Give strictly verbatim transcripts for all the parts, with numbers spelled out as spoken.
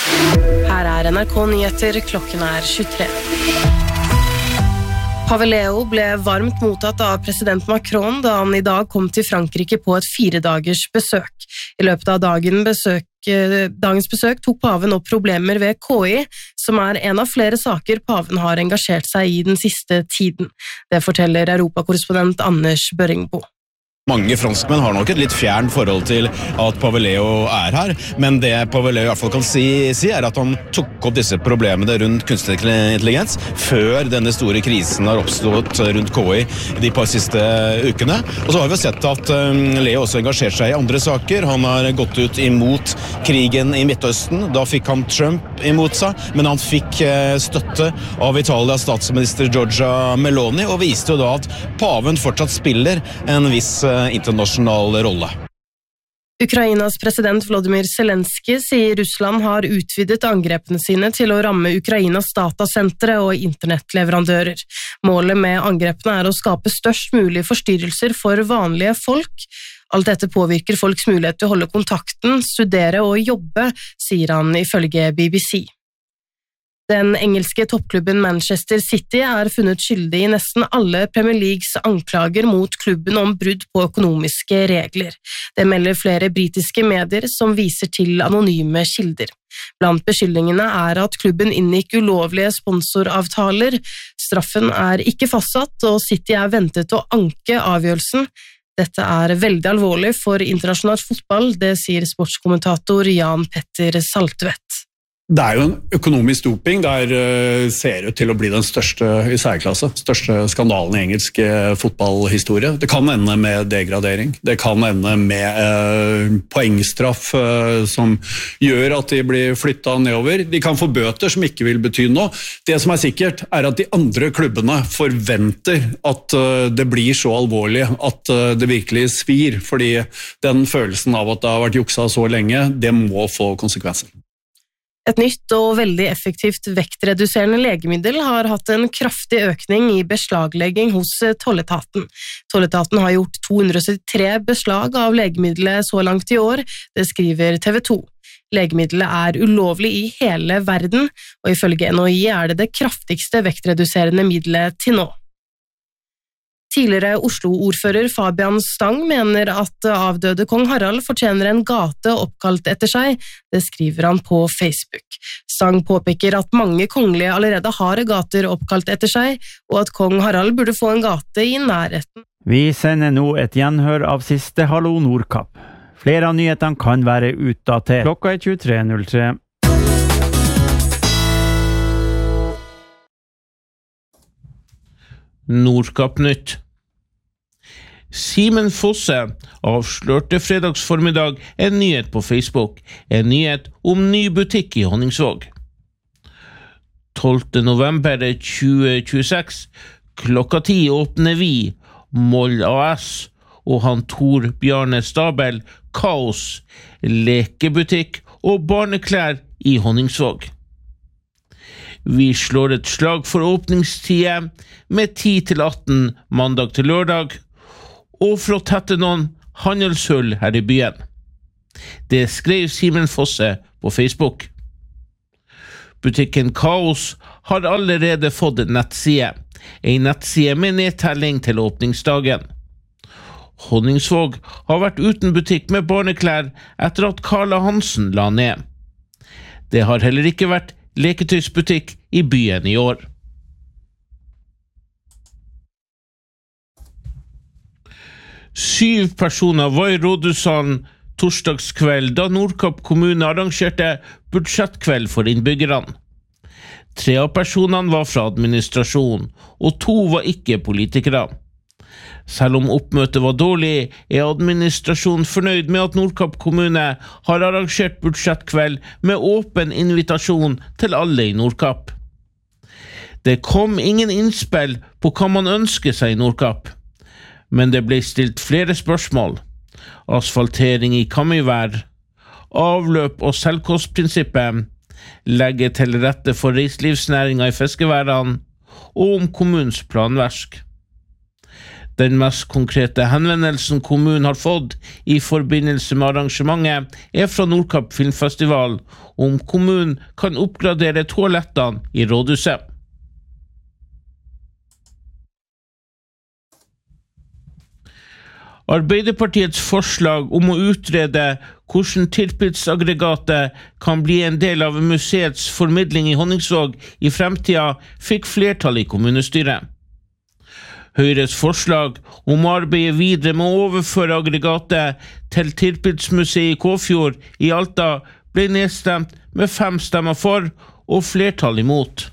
Her er N R K Nyheter, klokken er tjuetre. Pave Leo ble varmt mottatt av president Macron da han i dag kom til Frankrike på et firedagers besøk. I løpet av dagen besøk, dagens besøk tok paven opp problemer ved K I, som er en av flere saker paven har engasjert seg i den siste tiden. Det forteller europakorrespondent Anders Børringbo. Mange franskmenn har nok et litt fjern forhold til at Pave Leo er her, men det Pave Leo i hvert fall kan si, si er at han tok opp disse problemene rundt kunstig intelligens før denne store krisen har oppstått rundt K I de par siste ukene. Og så har vi sett at Leo også engasjerer seg i andre saker. Han har gått ut imot krigen i Midtøsten. Da fikk han Trump imot seg, men han fikk støtte av Italias statsminister Giorgia Meloni, og viste jo da at paven fortsatt spiller en viss internasjonal rolle. Ukrainas president Volodymyr Zelensky sier Russland har utvidet angrepene sine til å ramme Ukrainas datasentre og internettleverandører. Målet med angrepene er å skape størst mulig forstyrrelser for vanlige folk. Alt dette påvirker folks mulighet til å holde kontakten, studere og jobbe, sier han ifølge B B C. Den engelske toppklubben Manchester City er funnet skyldig i nesten alle Premier Leagues anklager mot klubben om brudd på økonomiske regler. Det melder flere britiske medier som viser til anonyme kilder. Blant beskyldningene er at klubben inngikk ulovlige sponsoravtaler. Straffen er ikke fastsatt, og City er ventet å anke avgjørelsen. Dette er veldig alvorlig for internasjonal fotball, det sier sportskommentator Jan Petter Saltvedt. Det er jo en økonomisk doping, der uh, ser ut til å bli den største i særklasse, største skandalen i engelsk uh, fotballhistorie. Det kan ende med degradering, det kan ende med uh, poengstraff uh, som gjør at de blir flyttet nedover. De kan få bøter som ikke vil bety noe. Det som er sikkert er at de andre klubbene forventer at uh, det blir så alvorlig at uh, det virkelig svir, fordi den følelsen av at det har vært juksa så lenge, det må få konsekvenser. Et nytt og veldig effektivt vektreduserende legemiddel har hatt en kraftig økning i beslaglegging hos tolletaten. Tolletaten har gjort to hundre og syttitre beslag av legemiddelet så langt i år, det skriver T V to. Legemiddelet er ulovlig i hele verden, og ifølge N H I er det det kraftigste vektreduserende middelet til nå. Tidligere Oslo-ordfører Fabian Stang mener at avdøde kong Harald fortjener en gate oppkalt etter seg, det skriver han på Facebook. Stang påpeker at mange kongelige allerede har gater oppkalt etter seg, og at kong Harald burde få en gate i nærheten. Vi sender nå et gjenhør av siste Hallo Nordkapp. Flere av nyhetene kan være utdatert. Klokka er tjuetre null tre. Nordkapp-nytt. Simen Fosse avslørte fredagsformiddag en nyhet på Facebook, en nyhet om ny butikk i Honningsvåg. tolvte november tjue tjueseks, klokka ti åpner vi, Moll A S og han Tor Bjarne Stabel, Kaos, lekebutikk og barneklær i Honningsvåg. Vi slår et slag for åpningstider med ti til atten mandag til lørdag, og for å tette noen handelshull her i byen. Det skrev Simen Fosse på Facebook. Butikken Kaos har allerede fått en nettside, en nettside med nedtelling til åpningsdagen. Honningsvåg har vært uten butikk med barneklær etter at Karla Hansen la ned. Det har heller ikke vært leketøysbutikk i byen i år. Syv personer var i rådhussalen torsdagskveld da Nordkapp kommune arrangerte budsjettkveld for innbyggerne. Tre av personene var fra administrasjon, og to var ikke politikere. Selv om oppmøtet var dårlig, er administrasjonen fornøyd med at Nordkapp kommune har arrangert budsjettkveld med åpen invitasjon til alle i Nordkapp. Det kom ingen innspill på hva man ønsker seg i Nordkapp, men det ble stilt flere spørsmål. Asfaltering i Kamøyvær, avløp og selvkostprinsippet, legge til rette for reiselivsnæringen i fiskeværene, og om kommunens planverk. Den mest konkrete henvendelsen kommunen har fått i forbindelse med arrangementet er fra Nordkapp Filmfestival om kommunen kan oppgradere toalettene i rådhuset. Arbeiderpartiets forslag om å utrede hvordan tilpidsaggregatet kan bli en del av museets formidling i Honningsvåg i fremtiden fikk flertall i kommunestyret. Høyres forslag om å arbeide videre med å overføre aggregatet til Tirpidsmuseet i Kåfjord i Alta ble nedstemt med fem stemmer for og flertall imot.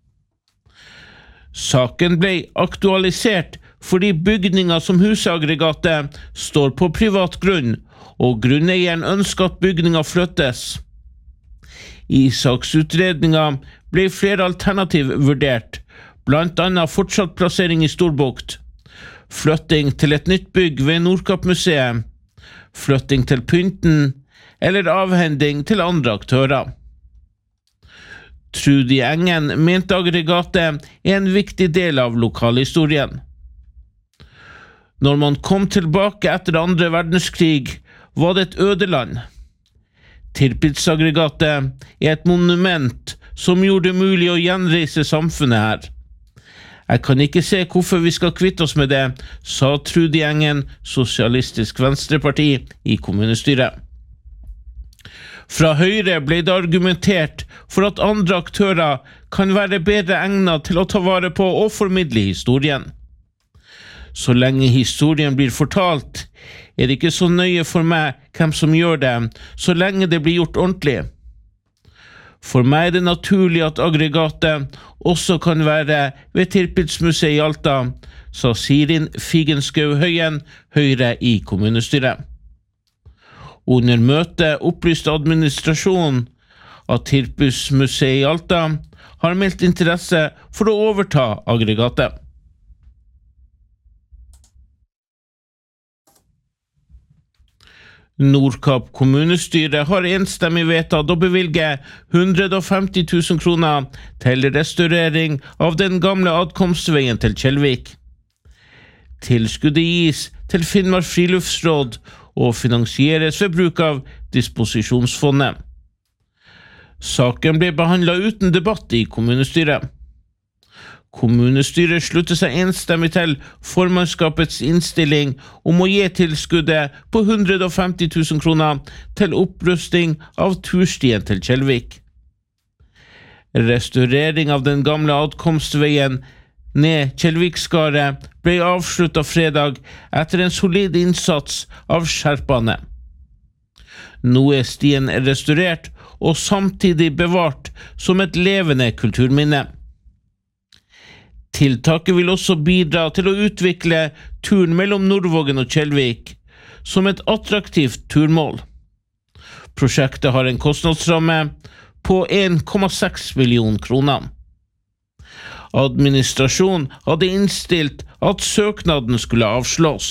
Saken ble aktualisert fordi bygninger som husaggregatet står på privat grunn, og grunneieren ønsker at bygninger flyttes. I saksutredningen ble flere alternativ vurdert, blant annet fortsatt plassering i Storbukt, flytting til et nytt bygg ved Nordkapp-museet, flytting til Pynten, eller avhending til andre aktører. Trudy Engen mente aggregatet er en viktig del av lokalhistorien. Når man kom tilbake etter andre verdenskrig, var det et ødeland. Tirpidsaggregatet er et monument som gjorde det mulig å gjenreise samfunnet her. Jeg kan ikke se hvorfor vi skal kvitte oss med det, sa Trudy Engen, Sosialistisk Venstreparti, i kommunestyret. Fra Høyre ble det argumentert for at andre aktører kan være bedre egnet til å ta vare på og formidle historien. Så lenge historien blir fortalt, er det ikke så nøye for meg hvem som gjør det, så lenge det blir gjort ordentlig. For meg er det naturlig at aggregatet også kan være ved Tirpidsmuseet i Alta, sa Sirin Figenschou Høyen, Høyre i kommunestyret. Under møtet opplyste administrasjonen at Tirpidsmuseet i Alta har meldt interesse for å overta aggregatet. Nordkapp kommunestyre har enstemmig vedtatt å bevilge hundre og femti tusen kroner til restaurering av den gamle adkomstveien til Kjellvik. Tilskuddet gis til Finnmark Friluftsråd og finansieres ved bruk av disposisjonsfondet. Saken ble behandlet uten debatt i kommunestyret. Kommunestyret slutter seg enstemmig til formannskapets innstilling om å gi tilskuddet på hundre og femti tusen kroner til opprusting av turstien til Kjellvik. Restaurering av den gamle adkomstveien ned Kjellvikskaret ble avsluttet fredag etter en solid innsats av skjerpene. Nå er stien restaurert og samtidig bevart som et levende kulturminne. Tiltaket vil også bidra til å utvikle turen mellom Nordvågen og Kjellvik som et attraktivt turmål. Prosjektet har en kostnadsramme på en komma seks million kroner. Administrasjonen hadde innstilt at søknaden skulle avslås.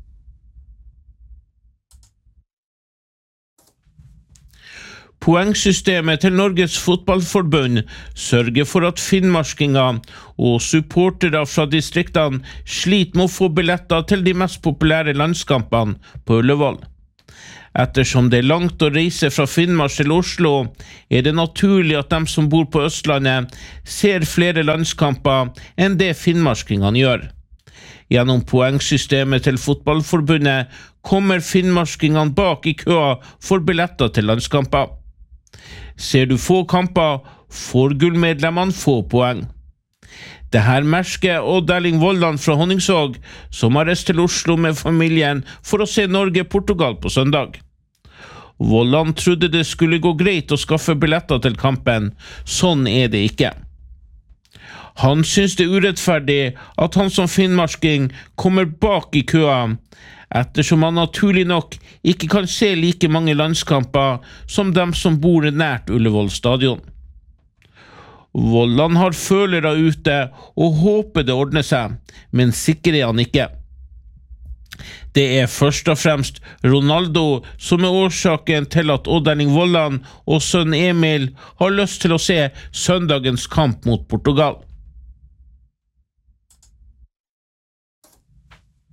Poengsystemet til Norges Fotballforbund sørger for at finnmarkinger og supportere fra distriktene sliter med å få billetter til de mest populære landskampene på Ullevål. Ettersom det er langt å reise fra Finnmark til Oslo, er det naturlig at de som bor på Østlandet ser flere landskamper enn det finnmarkingene gjør. Gjennom poengsystemet til Fotballforbundet kommer finnmarkingene bak i køa for billetter til landskamper. Ser du få kamper, får gullmedlemmene få poeng. Det her merker Odd Erling Vollan fra Honningsvåg, som har reist til Oslo med familien for å se Norge-Portugal på søndag. Vollan trodde det skulle gå greit å skaffe billetter til kampen. Sånn er det ikke. Han synes det er urettferdig at han som finnmarking kommer bak i køa, ettersom han naturlig nok ikke kan se like mange landskamper som dem som bor nært Ullevål stadion. Vollan har følere ute og håper det ordner seg, men sikker er han ikke. Det er først og fremst Ronaldo som er årsaken til at Odd Erling Vollan og sønn Emil har lyst til å se søndagens kamp mot Portugal.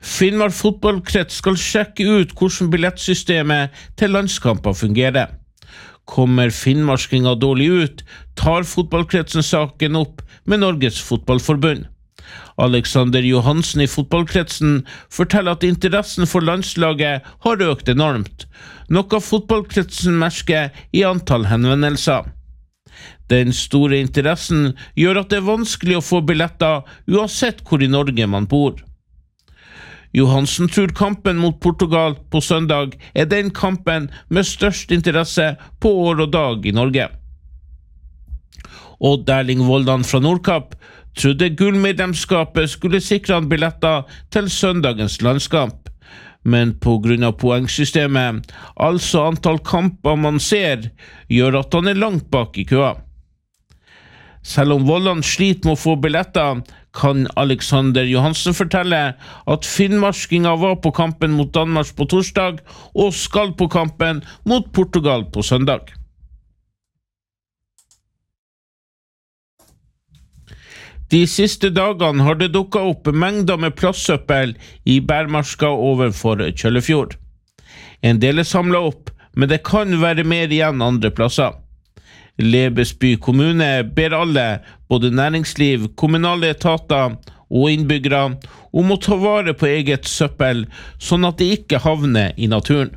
Finnmark fotballkrets skal sjekke ut hvordan billettsystemet til landskamper fungerer. Kommer finnmarskinga dårlig ut, tar fotballkretsen saken opp med Norges fotballforbund. Alexander Johansen i fotballkretsen forteller at interessen for landslaget har økt enormt, noe fotballkretsen merker i antall henvendelser. Den store interessen gjør at det er vanskelig å få billetter uansett hvor i Norge man bor. Johansen tror kampen mot Portugal på søndag er den kampen med størst interesse på år og dag i Norge. Odd Erling Voldan fra Nordkapp trodde gullmedlemskapet skulle sikre han billetter til søndagens landskamp, men på grunn av poengsystemet, altså antall kamper man ser, gjør at han er langt bak i køa. Selv om Vollan sliter med å få billetter, kan Alexander Johansen fortelle at finnmarskinga var på kampen mot Danmark på torsdag og skal på kampen mot Portugal på søndag. De siste dagene har det dukket opp mengder med plastsøppel i bærmarska overfor Kjøllefjord. En del er samlet opp, men det kan være mer igjen andre plasser. Lebesby kommune ber alle, både næringsliv, kommunale etater og innbyggere, om å ta vare på eget søppel, sånn at det ikke havner i naturen.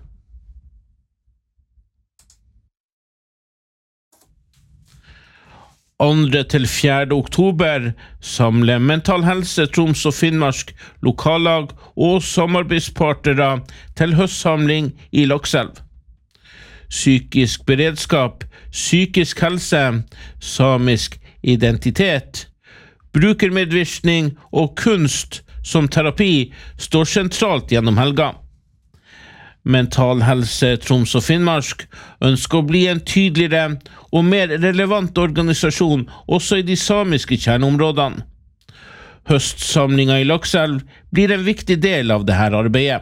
andre til fjerde oktober samler Mental Helse Troms og Finnmark lokallag og samarbeidspartnere til høstsamling i Lakselv. Psykisk beredskap, psykisk helse, samisk identitet, brukermedvirkning og kunst som terapi står sentralt gjennom helga. Mental Helse Troms og Finnmark ønsker å bli en tydeligere og mer relevant organisasjon også i de samiske kjerneområdene. Høstsamlinga i Lakselv blir en viktig del av dette arbeidet.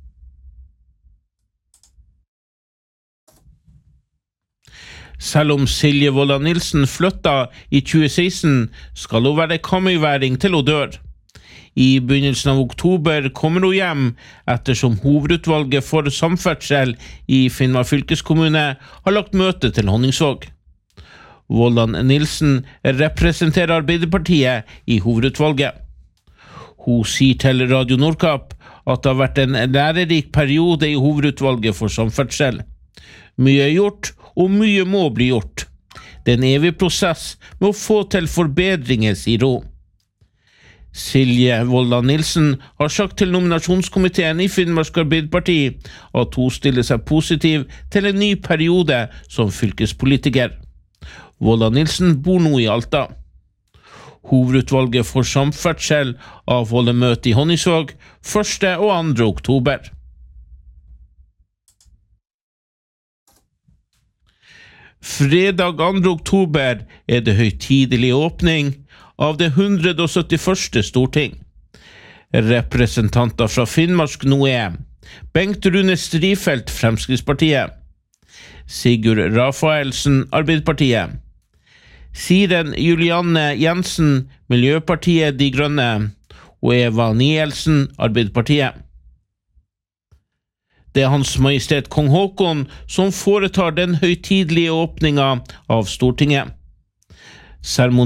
Selv om Silje Vollan Nilsen flytta i tjue seksten, skal hun være kamøyværing til hun dør. I begynnelsen av oktober kommer hun hjem, ettersom hovedutvalget for samferdsel i Finnmark fylkeskommune har lagt møte til Honningsvåg. Vollan Nilsen representerer Arbeiderpartiet i hovedutvalget. Hun sier til Radio Nordkapp at det har vært en lærerik periode i hovedutvalget for samferdsel. Mye er gjort, og mye må bli gjort. Det er en evig prosess med å få til forbedringer, sier hun. Silje Vollan Nilsen har sagt til nominasjonskomiteen i Finnmark Arbeiderparti at hun stiller seg positiv til en ny periode som fylkespolitiker. Vollan Nilsen bor nå i Alta. Hovedutvalget for samferdsel avholder møte i Honningsvåg første og andre oktober. Fredag andre oktober er det høytidelig åpning av det hundre og syttiførste storting. Representanter fra Finnmark nå er Bengt Rune Strifeldt, Fremskrittspartiet, Sigurd Rafaelsen, Arbeiderpartiet, Siren Julianne Jensen, Miljøpartiet De Grønne, og Eva Nielsen, Arbeiderpartiet. Det er Hans Majestet Kong Håkon som foretar den høytidelige åpninga av Stortinget. Seremoni